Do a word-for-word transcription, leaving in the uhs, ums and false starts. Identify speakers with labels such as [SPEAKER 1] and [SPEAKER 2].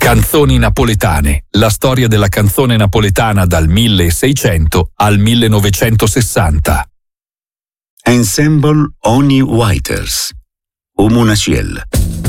[SPEAKER 1] Canzoni napoletane, la storia della canzone napoletana dal milleseicento al millenovecentosessanta.
[SPEAKER 2] Ensemble Oni Waiters, Umunaciel.